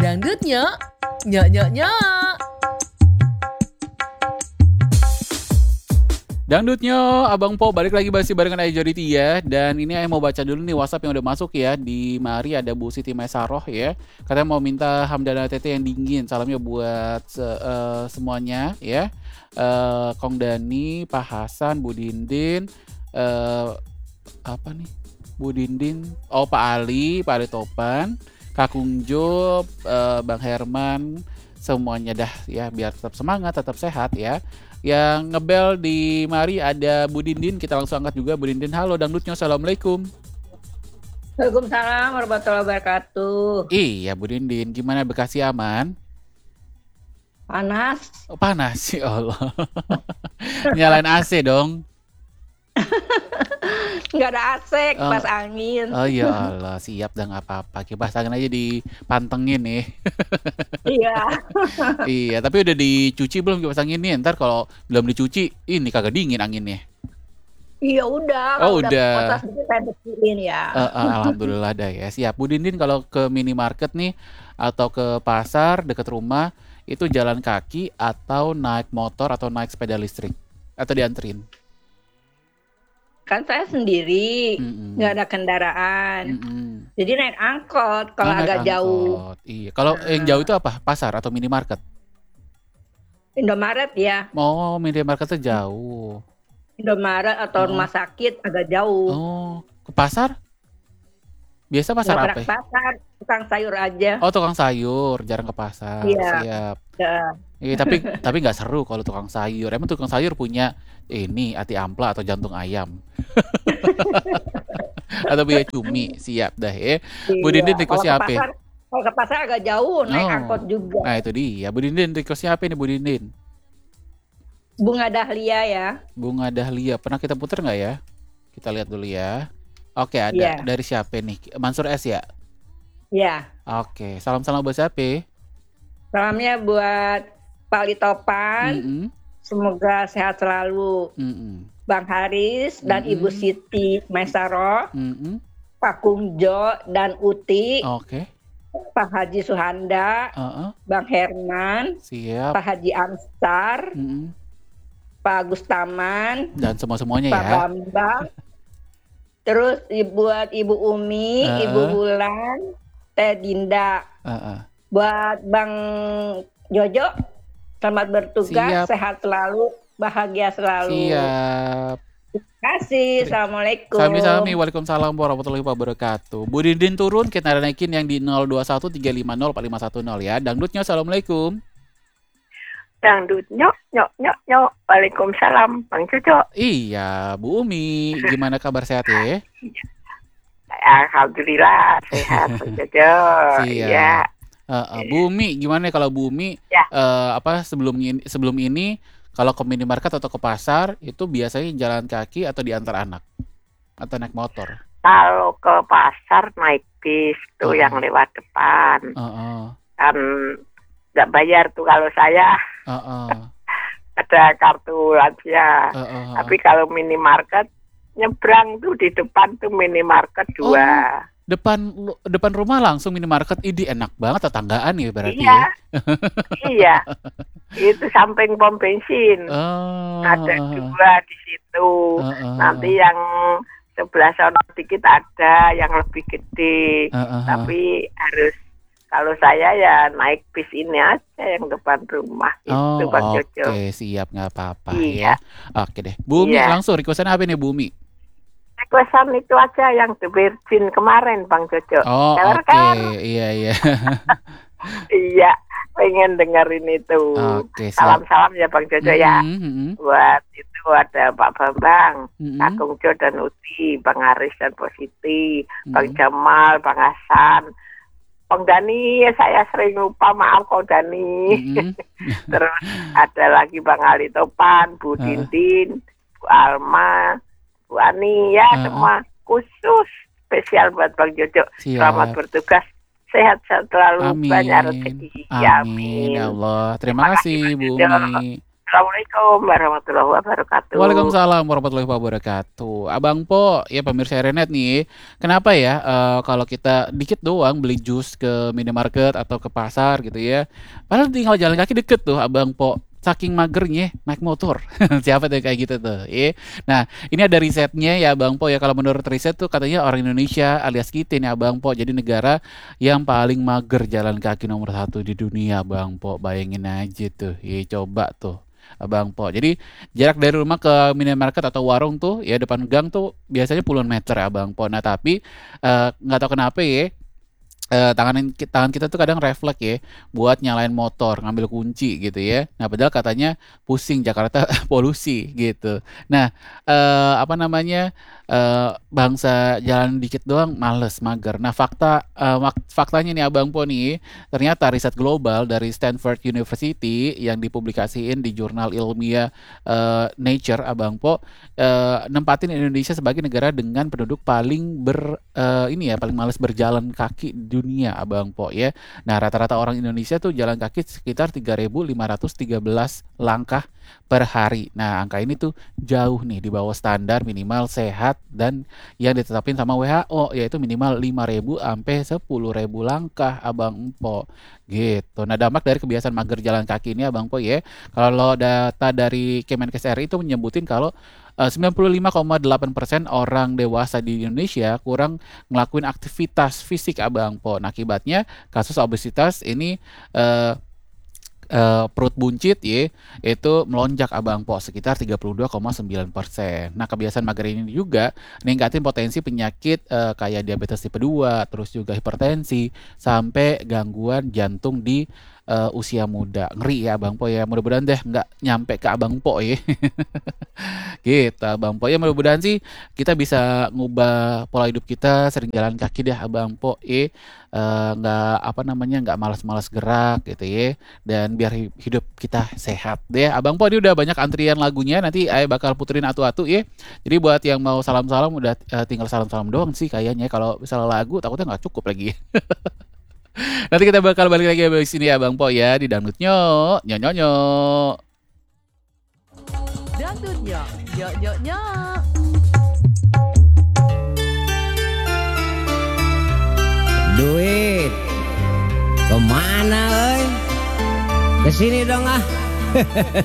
Dangdutnya, nyok nyok nyok. Dangdutnya, Abang Po balik lagi masih barengan Aja ya. Dan ini Ayah mau baca dulu nih WhatsApp yang udah masuk ya. Di mari ada Bu Siti Mesaroh ya. Katanya mau minta Hamdana Tete yang dingin. Salamnya buat semuanya ya. Kong Dani, Pak Hasan, Bu Dindin, apa nih? Bu Dindin, Pak Ali Topan, Kak Kungjo, Bang Herman, semuanya dah ya, biar tetap semangat, tetap sehat ya. Yang ngebel di mari ada Bu Dindin, kita langsung angkat juga. Bu Dindin, halo Dangdutnya, assalamualaikum. Waalaikumsalam warahmatullahi wabarakatuh. Iya Bu Dindin, gimana Bekasi aman? Panas. Oh, panas ya Allah. Nyalain AC dong. Nggak ada AC, kipas angin. Oh ya Allah, siap dah nggak apa-apa. Kipas angin aja dipantengin nih. Iya. Iya, tapi udah dicuci belum kipas anginnya? Ntar kalau belum dicuci, ini kagak dingin anginnya. Iya udah. Oh udah. Kotas saya bersihin ya. Alhamdulillah dah ya. Siap. Bu Dindin, kalau ke minimarket nih atau ke pasar dekat rumah, itu jalan kaki atau naik motor atau naik sepeda listrik? Atau dianterin? Kan saya sendiri, nggak ada kendaraan. Jadi naik angkot kalau agak jauh. Iya. Kalau yang jauh itu apa? Pasar atau minimarket? Indomaret ya. Oh, minimarketnya jauh. Indomaret atau rumah sakit agak jauh. Oh, ke pasar? Biasa pasar Nggak apa? pernah ke pasar, tukang sayur aja. Oh, tukang sayur, jarang ke pasar. Iya. Siap. Ya. Iya, tapi nggak seru kalau tukang sayur. Emang tukang sayur punya ini ati ampla atau jantung ayam? Atau punya cumi? Siap dah ya. Bu Dindin request siapa? Kalau ke pasar agak jauh, naik angkot juga. Nah itu dia. Bu Dindin request siapa nih Bu Dindin? Bunga Dahlia ya. Bunga Dahlia. Pernah kita puter nggak ya? Kita lihat dulu ya. Oke, ada. Iya. Dari siapa nih? Mansur S ya? Iya. Oke, salam-salam buat siapa? Salamnya buat Pak Litopan. Semoga sehat selalu. Bang Haris dan Ibu Siti Mesaroh. Pak Kungjo dan Uti. Oke. Pak Haji Suhanda. Bang Herman. Siap. Pak Haji Amsar. Pak Gustaman. Dan semuanya Pak ya. Bambang. Terus buat Ibu Umi, Ibu Bulan, Teh Dinda. Buat Bang Jojo, selamat bertugas, sehat selalu, bahagia selalu. Siap. Terima kasih. Assalamualaikum. Sami-sami. Waalaikumsalam warahmatullahi wabarakatuh. Bu Dindin turun, kita naikin yang di 0213504510 ya. Dangdutnya, assalamualaikum. Dangdut nyok nyok nyok nyok. Waalaikumsalam Bang Jojo. Iya, Bu Umi, gimana kabar sehat ya? Alhamdulillah sehat Bang Jojo. Iya. Bu Umi, gimana kalau Bu Umi sebelum ini kalau ke minimarket atau ke pasar itu biasanya jalan kaki atau diantar anak atau naik motor? Kalau ke pasar naik bis tuh yang lewat depan. Kan nggak bayar tuh kalau saya. Ada kartu aja. Tapi kalau minimarket nyebrang tuh di depan tuh minimarket 2. Depan rumah langsung minimarket. Ini enak banget, tetanggaan ya berarti. Iya. Iya. Itu samping pom bensin. Ada 2 di situ. Nanti yang sebelah sana dikit ada yang lebih gede. Tapi harus, kalau saya ya naik bis ini aja yang depan rumah itu Bang Jojo. Oke, siap, nggak apa-apa ya. Oke deh. Bu Umi, langsung requestan apa nih Bu Umi? Requestan itu aja yang The Virgin kemarin Bang Jojo. Oke. Iya. Iya, pengen dengerin itu. Oke, salam-salam ya Bang Jojo ya. Buat itu ada Pak Bambang, Kak Kungjo dan Uti, Bang Haris dan Positi, Bang Jamal, Bang Hasan, Bang Dani, saya sering lupa, maaf Bang Dani. Terus ada lagi Bang Ali Topan, Bu Dindin, Bu Alma, Bu Ani, ya semua khusus spesial buat Bang Jojo. Selamat bertugas, sehat selalu, banyak rezeki. Amin ya Allah. Terima kasih Bu Umi. Assalamualaikum warahmatullahi wabarakatuh. Waalaikumsalam warahmatullahi wabarakatuh. Abang Po, ya pemirsa Renet nih, kenapa ya kalau kita dikit doang beli jus ke minimarket atau ke pasar gitu ya, padahal tinggal jalan kaki deket tuh Abang Po. Saking magernya naik motor. Siapa tuh kayak gitu tuh. Nah, ini ada risetnya ya Bang Po ya. Kalau menurut riset tuh katanya orang Indonesia alias kita nih Abang Po jadi negara yang paling mager jalan kaki nomor 1 di dunia Bang Po. Bayangin aja tuh. Coba tuh. Abang Po. Jadi jarak dari rumah ke minimarket atau warung tuh ya depan gang tuh biasanya puluhan meter ya Abang Po. Nah, tapi nggak tahu kenapa ya tangan kita tuh kadang refleks ya buat nyalain motor, ngambil kunci gitu ya. Nah, padahal katanya pusing Jakarta polusi gitu. Nah, apa namanya bangsa jalan dikit doang males, mager. Nah, faktanya nih Abang Po nih, ternyata riset global dari Stanford University yang dipublikasiin di jurnal ilmiah Nature Abang Po nempatin Indonesia sebagai negara dengan penduduk paling paling males berjalan kaki di dunia Abang Po ya. Nah, rata-rata orang Indonesia tuh jalan kaki sekitar 3.513 langkah per hari. Nah, angka ini tuh jauh nih di bawah standar minimal sehat dan yang ditetapin sama WHO yaitu minimal 5.000 sampai 10.000 langkah Abang Po. Gitu. Nah, dampak dari kebiasaan mager jalan kaki ini Abang Po ya. Kalau data dari Kemenkes RI itu menyebutin kalau 95,8% orang dewasa di Indonesia kurang ngelakuin aktivitas fisik Abang Po. Nah, akibatnya kasus obesitas ini perut buncit ya itu melonjak Abang Po sekitar 32,9%. Nah, kebiasaan mager ini juga ningkatin potensi penyakit kayak diabetes tipe 2, terus juga hipertensi sampai gangguan jantung di usia muda. Ngeri ya Abang Po ya. Mudah-mudahan deh nggak nyampe ke Abang Po ya. Gitu Abang Po ya, mudah-mudahan sih kita bisa ngubah pola hidup kita, sering jalan kaki deh Abang Po nggak malas-malas gerak gitu ya, dan biar hidup kita sehat deh Abang Po. Ini udah banyak antrian lagunya, nanti Ayah bakal puterin atu-atu ya. Jadi buat yang mau salam-salam udah tinggal salam-salam doang sih kayaknya. Kalau misalnya lagu takutnya nggak cukup lagi. Nanti kita bakal balik lagi di sini Abang Po ya di Dangdutnya Nyonyo. Dangdutnya Nyonyo. Duit kemana Kesini dong ah.